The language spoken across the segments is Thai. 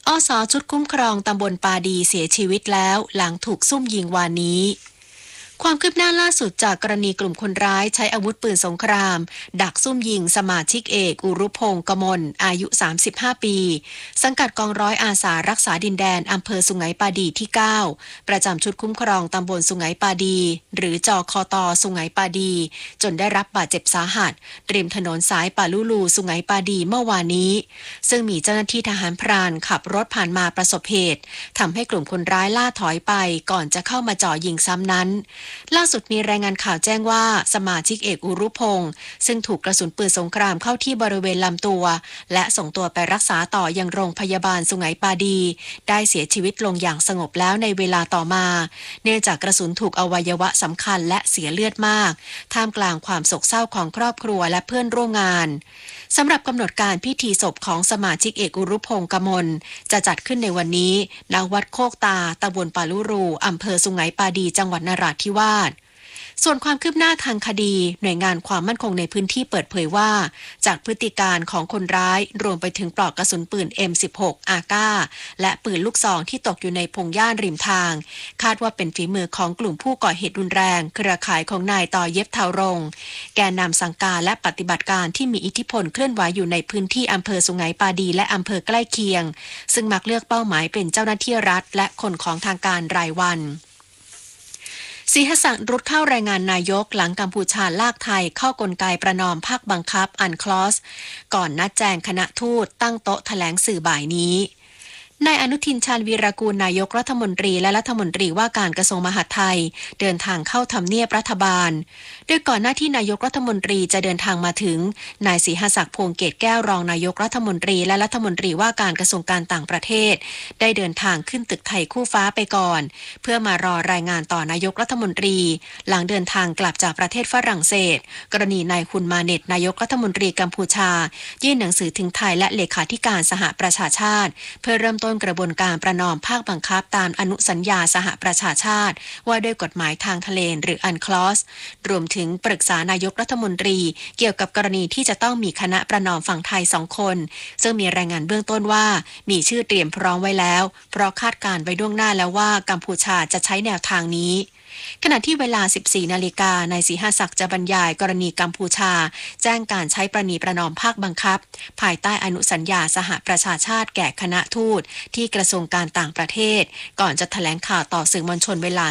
อส.ชุดคุ้มครองตำบลปาดีเสียชีวิตแล้วหลังถูกซุ่มยิงวานนี้ความคืบหน้าล่าสุดจากกรณีกลุ่มคนร้ายใช้อาวุธปืนสงครามดักซุ่มยิงสมาชิกเอกอุรุพงศ์กมลอายุ35ปีสังกัดกองร้อยอาสารักษาดินแดนอำเภอสุไหงปาดีที่9ประจำชุดคุ้มครองตำบลสุไหงปาดีหรือจคต.สุไหงปาดีจนได้รับบาดเจ็บสาหัสริมถนนสายปาลูลูสุไหงปาดีเมื่อวานนี้ซึ่งมีเจ้าหน้าที่ทหารพรานขับรถผ่านมาประสบเหตุทำให้กลุ่มคนร้ายล่าถอยไปก่อนจะเข้ามาจ่อยิงซ้ำนั้นล่าสุดมีรายงานข่าวแจ้งว่าสมาชิกเอกอุรุพงศ์ซึ่งถูกกระสุนปืนสงครามเข้าที่บริเวณลำตัวและส่งตัวไปรักษาต่อยังโรงพยาบาลสุไหงปาดีได้เสียชีวิตลงอย่างสงบแล้วในเวลาต่อมาเนื่องจากกระสุนถูกอวัยวะสำคัญและเสียเลือดมากท่ามกลางความโศกเศร้าของครอบครัวและเพื่อนร่วมงานสำหรับกำหนดการพิธีศพของสมาชิกเอกอุรุพงศ์กมลจะจัดขึ้นในวันนี้ณวัดโคกตาตำบลปาลูรูอำเภอสุไหงปาดีจังหวัดนราธิวาสส่วนความคืบหน้าทางคดีหน่วยงานความมั่นคงในพื้นที่เปิดเผยว่าจากพฤติการของคนร้ายรวมไปถึงปลอกกระสุนปืน M16 อาก้าและปืนลูกซองที่ตกอยู่ในพงหญ้าริมทางคาดว่าเป็นฝีมือของกลุ่มผู้ก่อเหตุรุนแรงเครือข่ายของนายต่อเย็บเทารงแกนนำสั่งการและปฏิบัติการที่มีอิทธิพลเคลื่อนไหวอยู่ในพื้นที่อำเภอสุไหงปาดีและอำเภอใกล้เคียงซึ่งมักเลือกเป้าหมายเป็นเจ้าหน้าที่รัฐและคนของทางการรายวันศรีหศักดิ์รุดเข้ารายงานนายกหลังกัมพูชาลากไทยเข้ากลไกประนอมภาคบังคับอันคลอสก่อนนัดแจงคณะทูตตั้งโต๊ะแถลงสื่อบ่ายนี้นายอนุทินชาญวีรกูลนายกรัฐมนตรีและรัฐมนตรีว่าการกระทรวงมหาดไทยเดินทางเข้าทำเนียบรัฐบาลโดยก่อนหน้าที่นายกรัฐมนตรีจะเดินทางมาถึงนายศรีหศักดิ์พงษ์เกตแก้วรองนายกรัฐมนตรีและรัฐมนตรีว่าการกระทรวงการต่างประเทศได้เดินทางขึ้นตึกไทยคู่ฟ้าไปก่อนเพื่อมารอรายงานต่อนายกรัฐมนตรีหลังเดินทางกลับจากประเทศฝรั่งเศสกรณีนายฮุนมาเน็ตนายกรัฐมนตรีกัมพูชายื่นหนังสือถึงไทยและเลขาธิการสหประชาชาติเพื่อเริ่มต้นกระบวนการประนอมภาคบังคับตามอนุสัญญาสหประชาชาติว่าด้วยกฎหมายทางทะเลหรืออันคลอสรวมถึงปรึกษานายกรัฐมนตรีเกี่ยวกับกรณีที่จะต้องมีคณะประนอมฝั่งไทย2 คนซึ่งมีรายงานเบื้องต้นว่ามีชื่อเตรียมพร้อมไว้แล้วเพราะคาดการไว้ล่วงหน้าแล้วว่ากัมพูชาจะใช้แนวทางนี้ขณะที่เวลา 14 นาฬิกานายศรีหศักดิ์จะบรรยายกรณีกัมพูชาแจ้งการใช้ประนีประนอมภาคบังคับภายใต้อนุสัญญาสหประชาชาติแก่คณะทูตที่กระทรวงการต่างประเทศก่อนจะแถลงข่าวต่อสื่อมวลชนเวลา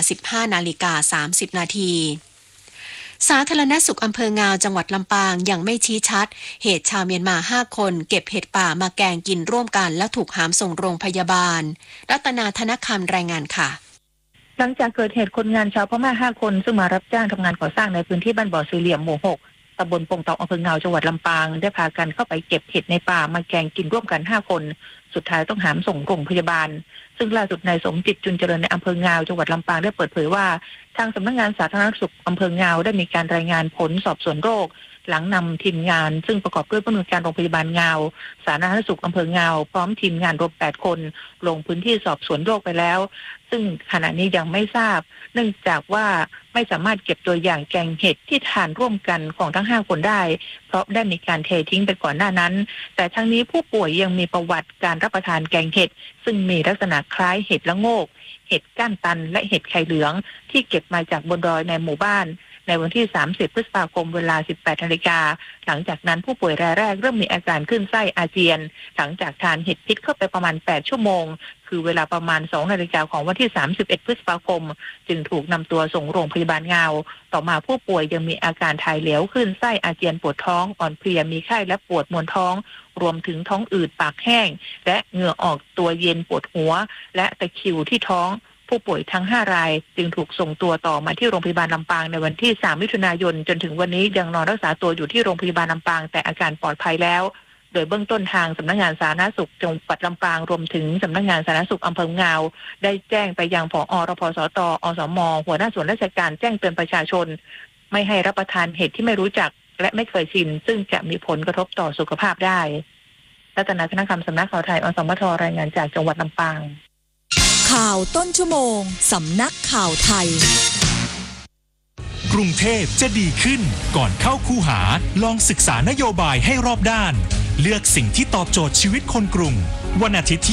15:30 นาทีสาธารณสุขอำเภองาวจังหวัดลำปางยังไม่ชี้ชัดเหตุชาวเมียนมา5 คนเก็บเห็ดป่ามาแกงกินร่วมกันและถูกหามส่งโรงพยาบาลรัตนาธนคำรายงานค่ะหลังจากเกิดเหตุคนงานชาวพม่า5 คนซึ่งมารับจ้างทำงานก่อสร้างในพื้นที่บ้านบ่อสี่เหลี่ยมหมู่ 6 ตำบลปงเตาอำเภองาวจังหวัดลำปางได้พากันเข้าไปเก็บเห็ดในป่ามาแกงกินร่วมกัน5 คนสุดท้ายต้องหามส่งโรงพยาบาลซึ่งล่าสุดนายสมจิตจุนเจริญในอำเภองาวจังหวัดลำปางได้เปิดเผยว่าทางสำนักงานสาธารณสุขอำเภองาวได้มีการรายงานผลสอบสวนโรคหลังนำทีมงานซึ่งประกอบด้วยผู้อำนวยการโรงพยาบาลงาวสาธารณสุขอำเภองาวพร้อมทีมงานรวม8 คนลงพื้นที่สอบสวนโรคไปแล้วซึ่งขณะนี้ยังไม่ทราบเนื่องจากว่าไม่สามารถเก็บตัวอย่างแกงเห็ดที่ทานร่วมกันของทั้ง5 คนได้เพราะได้มีการเททิ้งไปก่อนหน้านั้นแต่ทั้งนี้ผู้ป่วยยังมีประวัติการรับประทานแกงเห็ดซึ่งมีลักษณะคล้ายเห็ดละโงกเห็ดก้านตันและเห็ดไข่เหลืองที่เก็บมาจากบนดอยในหมู่บ้านในวันที่ 30 พฤษภาคมเวลา 18 นาฬิกาหลังจากนั้นผู้ป่วยรายแรกเริ่มมีอาการคลื่นไส้อาเจียนหลังจากทานเห็ดพิษเข้าไปประมาณ 8 ชั่วโมงคือเวลาประมาณ 2 นาฬิกาของวันที่ 31 พฤษภาคมจึงถูกนำตัวส่งโรงพยาบาลงาวต่อมาผู้ป่วยยังมีอาการถ่ายเหลวคลื่นไส้อาเจียนปวดท้องอ่อนเพลียมีไข้และปวดมวนท้องรวมถึงท้องอืดปากแห้งและเหงื่อออกตัวเย็นปวดหัวและตะคริวที่ท้องผู้ป่วยทั้ง5 รายจึงถูกส่งตัวต่อมาที่โรงพยาบาลลำปางในวันที่ 3 มิถุนายนจนถึงวันนี้ยังนอนรักษาตัวอยู่ที่โรงพยาบาลลำปางแต่อาการปลอดภัยแล้วโดยเบื้องต้นทางสำนักงานสาธารณสุขจังหวัดลำปางรวมถึงสำนักงานสาธารณสุขอำเภองาวได้แจ้งไปยังผอ.รพสต.อสม.หัวหน้าส่วนราชการแจ้งเตือนประชาชนไม่ให้รับประทานเห็ดที่ไม่รู้จักและไม่เคยชิมซึ่งจะมีผลกระทบต่อสุขภาพได้รัตนาธนคำสำนักข่าวไทยอสมทรายงานจากจังหวัดลำปางข่าวต้นชั่วโมงสำนักข่าวไทยกรุงเทพจะดีขึ้นก่อนเข้าคูหาลองศึกษานโยบายให้รอบด้านเลือกสิ่งที่ตอบโจทย์ชีวิตคนกรุงวันอาทิตย์ที่